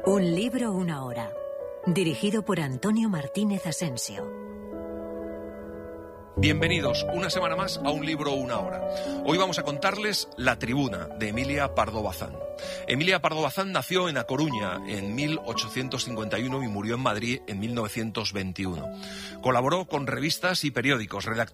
Un libro, una hora. Dirigido por Antonio Martínez Asensio. Bienvenidos una semana más a Un libro, una hora. Hoy vamos a contarles La tribuna, de Emilia Pardo Bazán. Emilia Pardo Bazán nació en A Coruña en 1851 y murió en Madrid en 1921. Colaboró con revistas y periódicos, redactor